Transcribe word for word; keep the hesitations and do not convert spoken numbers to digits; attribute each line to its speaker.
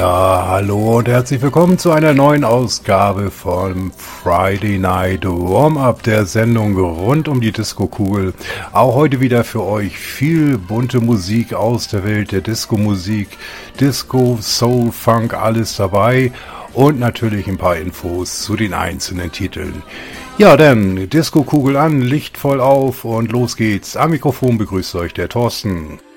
Speaker 1: Ja, hallo und herzlich willkommen zu einer neuen Ausgabe von Friday Night Warm-Up, der Sendung rund um die Disco-Kugel. Auch heute wieder für euch viel bunte Musik aus der Welt der Disco-Musik, Disco, Soul, Funk, alles dabei und natürlich ein paar Infos zu den einzelnen Titeln. Ja, dann Disco-Kugel an, Licht voll auf und los geht's. Am Mikrofon begrüßt euch der Thorsten.